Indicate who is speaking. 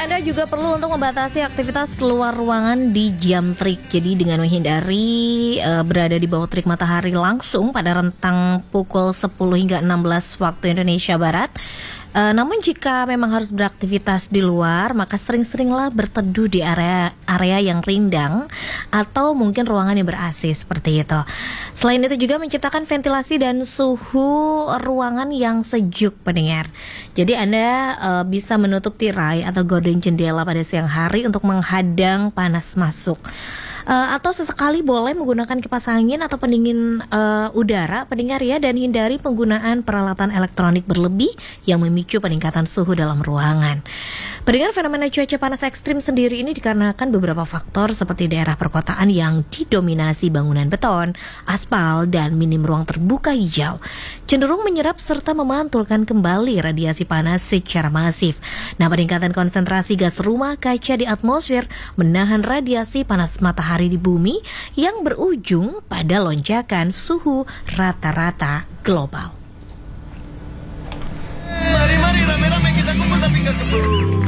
Speaker 1: Anda juga perlu untuk membatasi aktivitas luar ruangan di jam terik. Jadi dengan menghindari berada di bawah terik matahari langsung pada rentang pukul 10 hingga 16 waktu Indonesia Barat. Namun jika memang harus beraktivitas di luar, maka sering-seringlah berteduh di area yang rindang atau mungkin ruangan yang ber-AC seperti itu. Selain itu juga menciptakan ventilasi dan suhu ruangan yang sejuk, pendengar. Jadi Anda bisa menutup tirai atau gorden jendela pada siang hari untuk menghadang panas masuk. Atau sesekali boleh menggunakan kipas angin atau pendingin udara, pendengar ya, dan hindari penggunaan peralatan elektronik berlebih yang memicu peningkatan suhu dalam ruangan. Pendengar, fenomena cuaca panas ekstrim sendiri ini dikarenakan beberapa faktor seperti daerah perkotaan yang didominasi bangunan beton, aspal, dan minim ruang terbuka hijau, cenderung menyerap serta memantulkan kembali radiasi panas secara masif. Nah, peningkatan konsentrasi gas rumah kaca di atmosfer menahan radiasi panas matahari di bumi yang berujung pada lonjakan suhu rata-rata global.
Speaker 2: Mari rame-rame kita kumpul tapi gak keburu.